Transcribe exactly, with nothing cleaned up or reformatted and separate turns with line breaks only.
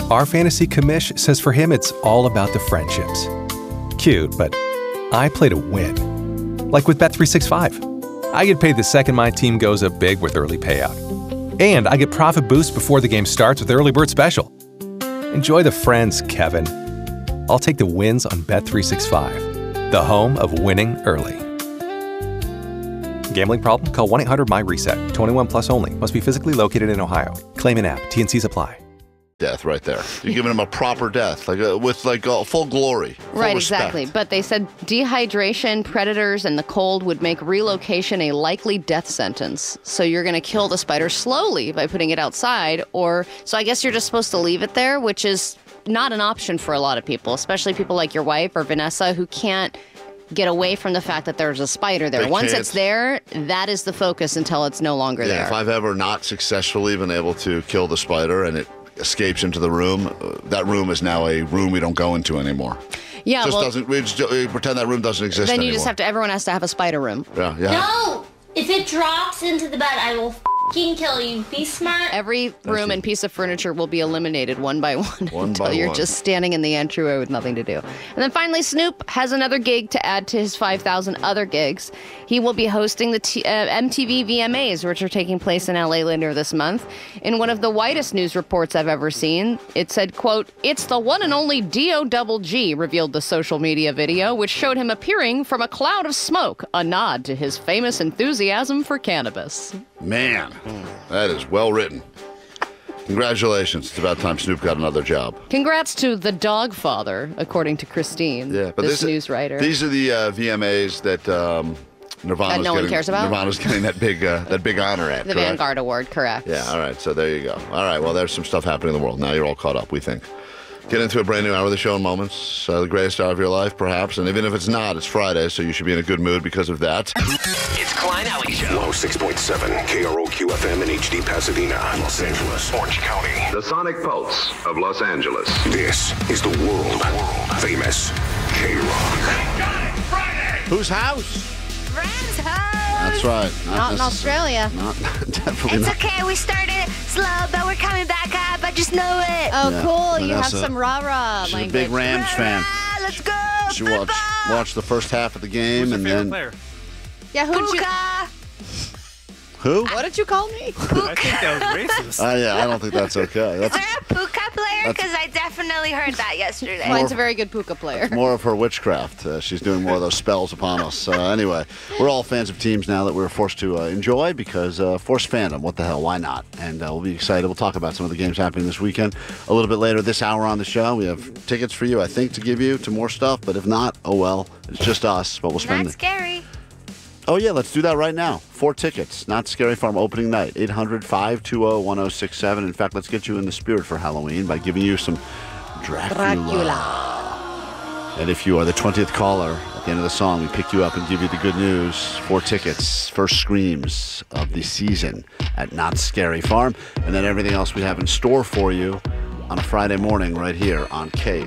Our fantasy commish says for him it's all about the friendships. Cute, but I play to win. Like with Bet three sixty-five. I get paid the second my team goes up big with early payout. And I get profit boost before the game starts with Early Bird Special. Enjoy the friends, Kevin. I'll take the wins on Bet three sixty-five, the home of winning early. Gambling problem? Call one eight hundred M Y reset. twenty-one plus only. Must be physically located in Ohio. Claim in app. T N Cs apply.
Death right there. You're giving him a proper death, like a, with like a full glory. Full
right,
respect.
exactly. But they said dehydration, predators, and the cold would make relocation a likely death sentence. So you're going to kill the spider slowly by putting it outside, or so I guess you're just supposed to leave it there, which is not an option for a lot of people, especially people like your wife or Vanessa who can't get away from the fact that there's a spider there.
They
Once
can't.
it's there, that is the focus until it's no longer
Yeah,
there.
if I've ever not successfully been able to kill the spider and it escapes into the room, uh, that room is now a room we don't go into anymore.
Yeah,
just
well,
doesn't. We, just, we pretend that room doesn't exist
then you
anymore.
just have to. Everyone has to have a spider room.
Yeah, yeah.
No! If it drops into the bed, I will f***ing kill you. Be smart.
Every room and piece of furniture will be eliminated one by one,
One
until
by
you're
one.
just standing in the entryway with nothing to do. And then finally, Snoop has another gig to add to his five thousand other gigs. He will be hosting the T- uh, M T V V M As, which are taking place in L A later this month. In one of the widest news reports I've ever seen, it said, quote, "It's the one and only D O double G," revealed the social media video, which showed him appearing from a cloud of smoke, a nod to his famous enthusiasm for cannabis.
Man, that is well written. Congratulations. It's about time Snoop got another job.
Congrats to the dog father, according to Christine,
Yeah, but
this,
this,
news writer.
These are the uh, V M As that um, Nirvana's
That no one
getting,
cares about?
Nirvana's getting that big, uh, that big honor at.
the
correct?
Vanguard Award, correct.
Yeah, all right. So there you go. All right. Well, there's some stuff happening in the world. Now you're all caught up, we think. Get into a brand new hour of the show in moments. Uh, the greatest hour of your life, perhaps. And even if it's not, it's Friday, so you should be in a good mood because of that.
It's Klein Alley Show. one oh six point seven K R O Q F M in H D Pasadena, Los Angeles, Orange County.
The Sonic Pulse of Los Angeles.
This is the world famous K-Rock.
Whose house?
Friend's house.
That's right.
Not in
necess-
Australia.
Not, definitely
It's
not.
okay. We started slow, but we're coming back up. I just know it.
Oh,
Yeah,
cool. You have
Vanessa.
some rah-rah
She's a
language.
big Rams fan.
Ah, let's go.
She watched
football.
watched the first half of the game and then
player?
Yeah, who'd you,
Puka.
who?
what did you call me?
I think that was racist.
Uh, yeah, I don't think that's okay.
Is
That's
there a Puka player?
That's-
Because I definitely heard that yesterday.
Mine's a very good puka player.
more of her witchcraft. Uh, she's doing more of those spells upon us. Uh, anyway, we're all fans of teams now that we're forced to uh, enjoy because uh, forced fandom. What the hell? Why not? And uh, we'll be excited. We'll talk about some of the games happening this weekend a little bit later this hour on the show. We have tickets for you, I think, to give you to more stuff. But if not, oh well. It's just us. But we'll spend.
Not scary.
Oh, yeah, let's do that right now. Four tickets. Not Scary Farm opening night. eight hundred, five two zero, one zero six seven. In fact, let's get you in the spirit for Halloween by giving you some Dracula.
Dracula.
And if you are the twentieth caller, at the end of the song, we pick you up and give you the good news. Four tickets, first screams of the season at Not Scary Farm. And then everything else we have in store for you on a Friday morning right here on K